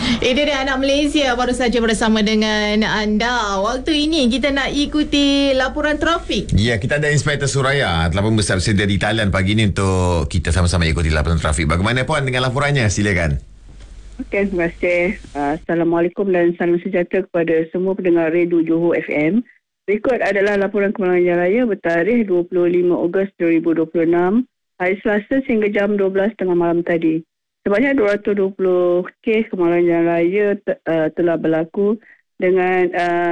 Ini dia anak Malaysia baru saja bersama dengan anda. Waktu ini kita nak ikuti laporan trafik. Ya, kita ada Inspektor Suraya telah pun bersedia di talian pagi ini untuk kita sama-sama ikuti laporan trafik. Bagaimana Puan dengan laporannya? Silakan. Okey, terima kasih. Assalamualaikum dan salam sejahtera kepada semua pendengar Radio Johor FM. Berikut adalah laporan kemalangan jalan raya bertarikh 25 Ogos 2026, hari Selasa sehingga jam 12.30 malam tadi. Sebanyak 220 kes kemalangan jalan raya telah berlaku dengan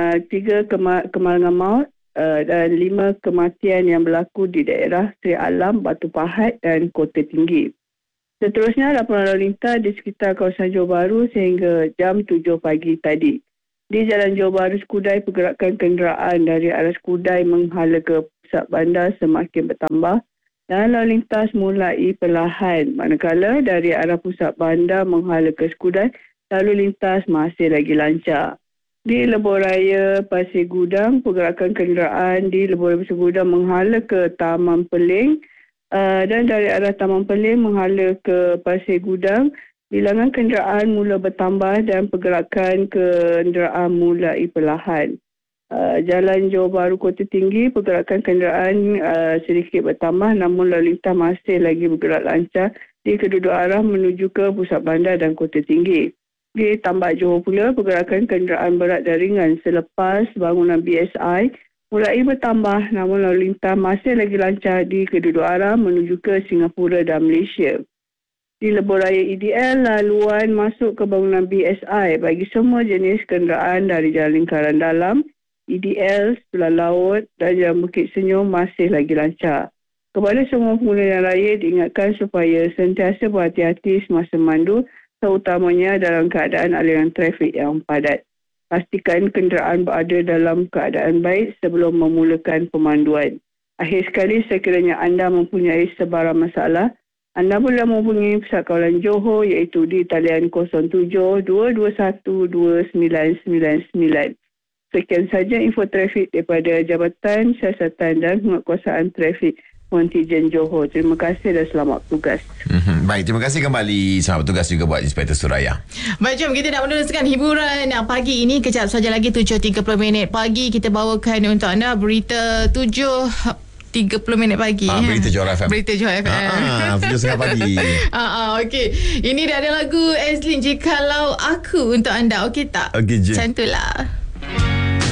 3 kemalangan maut dan 5 kematian yang berlaku di daerah Seri Alam, Batu Pahat dan Kota Tinggi. Seterusnya, laporan lalu lintas di sekitar kawasan Johor Bahru sehingga jam 7 pagi tadi. Di Jalan Johor Bahru Skudai, pergerakan kenderaan dari arah Skudai menghala ke pusat bandar semakin bertambah dan lalu lintas mulai perlahan. Manakala dari arah pusat bandar menghala ke Skudai, lalu lintas masih lagi lancar. Di Lebuh Raya Pasir Gudang, pergerakan kenderaan di Lebuh Raya Pasir Gudang menghala ke Taman Peling dan dari arah Taman Peling menghala ke Pasir Gudang, bilangan kenderaan mula bertambah dan pergerakan kenderaan mulai perlahan. Jalan Johor Bahru Kota Tinggi, pergerakan kenderaan sedikit bertambah namun lalu lintas masih lagi bergerak lancar di kedua-dua arah menuju ke pusat bandar dan Kota Tinggi. Di Tambak Johor pula, pergerakan kenderaan berat dan ringan selepas bangunan BSI mulai bertambah namun lalu lintas masih lagi lancar di kedua-dua arah menuju ke Singapura dan Malaysia. Di Lebuh Raya EDL, laluan masuk ke bangunan BSI bagi semua jenis kenderaan dari Jalan Lingkaran Dalam, EDL, Sebelah Laut dan Jalan Bukit Senyum masih lagi lancar. Kepada semua pengguna jalan raya diingatkan supaya sentiasa berhati-hati semasa memandu, terutamanya dalam keadaan aliran trafik yang padat. Pastikan kenderaan berada dalam keadaan baik sebelum memulakan pemanduan. Akhir sekali, sekiranya anda mempunyai sebarang masalah, anda boleh menghubungi Pusat Kawalan Johor iaitu di talian 07-221-2999. Sekian saja info trafik daripada Jabatan Siasatan dan Penguatkuasaan Trafik Kontijen Johor. Terima kasih dan selamat bertugas. Baik, terima kasih kembali. Selamat bertugas juga buat Inspektor Suraya. Baik, jom kita nak meneruskan hiburan pagi ini. Kejap saja lagi 7.30 pagi kita bawakan untuk anda berita 7.30 pagi. Berita Johor FM. Berita Johor FM. 7.30 pagi. Okey. Ini dah ada lagu Azlin Jikalau Aku untuk anda. Okey tak? Okey je. Cantulah.